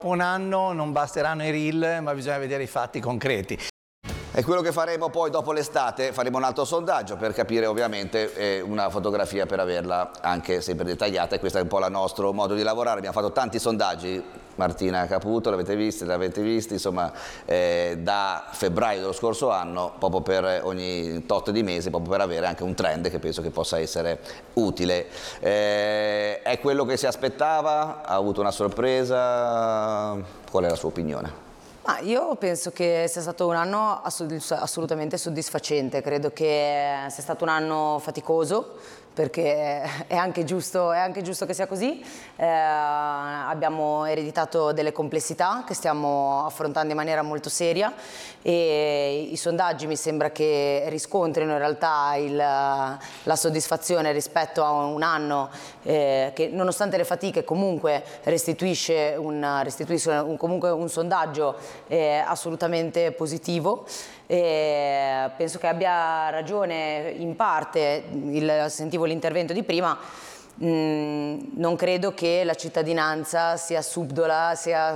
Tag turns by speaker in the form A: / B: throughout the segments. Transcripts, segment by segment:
A: Un anno non basteranno i reel, ma bisogna vedere i fatti concreti.
B: E quello che faremo poi dopo l'estate, faremo un altro sondaggio per capire ovviamente una fotografia per averla anche sempre dettagliata, e questo è un po' il nostro modo di lavorare. Abbiamo fatto tanti sondaggi, Martina Caputo l'avete visti, insomma da febbraio dello scorso anno, proprio per ogni tot di mesi, proprio per avere anche un trend che penso che possa essere utile. È quello che si aspettava? Ha avuto una sorpresa? Qual è la sua opinione?
C: Io penso che sia stato un anno assolutamente soddisfacente, credo che sia stato un anno faticoso, perché è anche giusto che sia così. Abbiamo ereditato delle complessità che stiamo affrontando in maniera molto seria, e i sondaggi mi sembra che riscontrino in realtà la soddisfazione rispetto a un anno che, nonostante le fatiche, comunque restituisce comunque un sondaggio assolutamente positivo. Penso che abbia ragione in parte, sentivo l'intervento di prima, non credo che la cittadinanza si sia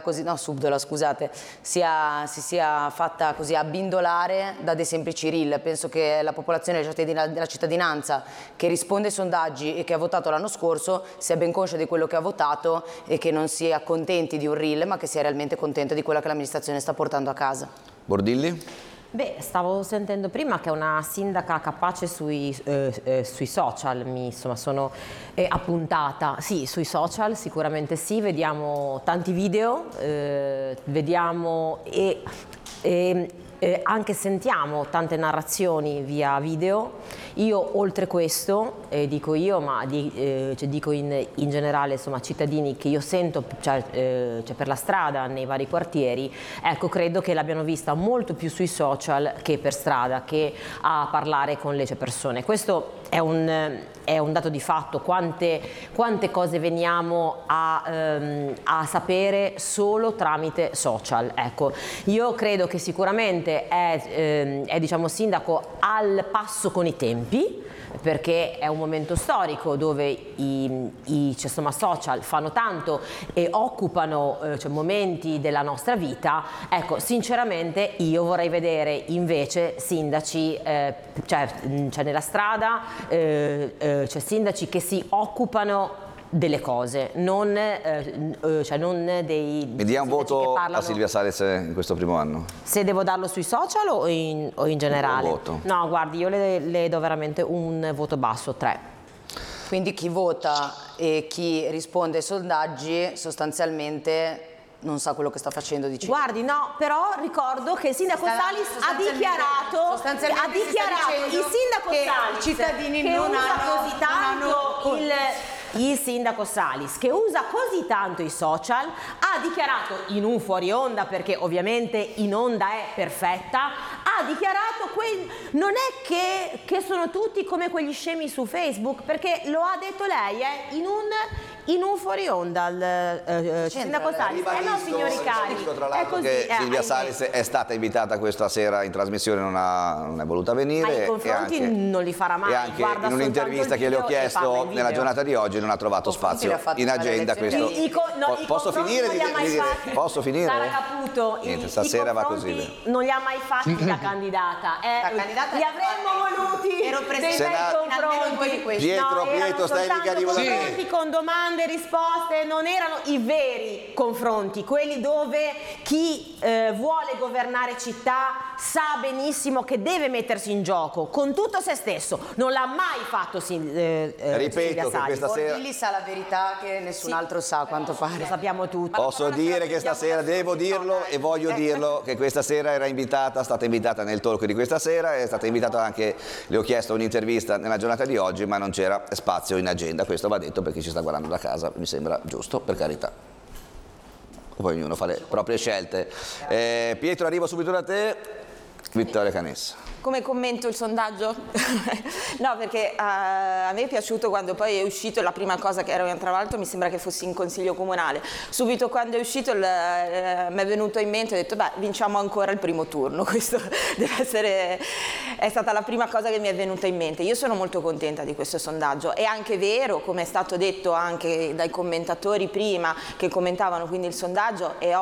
C: fatta così abbindolare da dei semplici reel. Penso che la popolazione della cittadinanza che risponde ai sondaggi e che ha votato l'anno scorso sia ben conscia di quello che ha votato, e che non sia contenti di un reel, ma che sia realmente contento di quello che l'amministrazione sta portando a casa.
B: Bordilli?
D: Beh, stavo sentendo prima che è una sindaca capace sui social, insomma sono appuntata, sì, sui social sicuramente sì, vediamo tanti video, vediamo e anche sentiamo tante narrazioni via video. Io oltre questo, dico io, ma dico in generale, insomma, cittadini che io sento per la strada, nei vari quartieri, ecco, credo che l'abbiano vista molto più sui social che per strada, che a parlare con le persone. Questo è un dato di fatto. Quante cose veniamo a sapere solo tramite social. Ecco, io credo che sicuramente è diciamo, sindaco al passo con i tempi, perché è un momento storico dove i social fanno tanto e occupano momenti della nostra vita. Ecco, sinceramente io vorrei vedere invece sindaci nella strada, sindaci che si occupano delle cose, non dei...
B: Mi dia un voto a Silvia Salis in questo primo anno.
D: Se devo darlo sui social o in generale?
B: Un voto.
D: No, guardi, io le do veramente un voto basso, 3.
C: Quindi chi vota e chi risponde ai sondaggi sostanzialmente non sa quello che sta facendo, dici?
D: Guardi, no, però ricordo che il sindaco Salis ha dichiarato
C: i cittadini
D: che
C: non
D: usa
C: hanno
D: così tanto il sindaco Salis, che usa così tanto i social, ha dichiarato in un fuori onda, perché ovviamente in onda è perfetta, ha dichiarato non è che sono tutti come quegli scemi su Facebook, perché lo ha detto lei in un fuori onda il sindaco Salis. No, signori cari,
B: tra l'altro, che Silvia Salis è stata invitata questa sera in trasmissione, non è voluta venire.
D: Ma i confronti non li farà mai.
B: E anche in un'intervista che le ho chiesto nella giornata di oggi non ha trovato spazio in agenda. Questo posso finire? Posso finire?
D: Sara Caputo,
B: niente, stasera va così.
D: Non li ha mai fatti la candidata. Li avremmo voluti dei bei confronti.
B: Pietro, stai mica arrivando.
D: Con domande e risposte, non erano i veri confronti, quelli dove chi vuole governare città sa benissimo che deve mettersi in gioco con tutto se stesso. Non l'ha mai fatto
B: ripeto che questa sera
C: Bordilli sa la verità che nessun altro sa, a quanto pare.
D: Lo sappiamo tutti.
B: Posso dire che stasera devo dirlo e voglio dirlo, che questa sera era stata invitata nel talk di questa sera, è stata invitata anche, le ho chiesto un'intervista nella giornata di oggi, ma non c'era spazio in agenda. Questo va detto perché ci sta guardando da casa, mi sembra giusto, per carità. Poi ognuno fa le proprie scelte. Pietro, arrivo subito da te. Vittoria Canessa.
E: Come commento il sondaggio? No, perché a me è piaciuto quando poi è uscito, la prima cosa che ero, tra l'altro mi sembra che fossi in consiglio comunale, subito quando è uscito mi è venuto in mente, ho detto beh, vinciamo ancora il primo turno, questo è stata la prima cosa che mi è venuta in mente. Io sono molto contenta di questo sondaggio. È anche vero, come è stato detto anche dai commentatori prima che commentavano quindi il sondaggio, è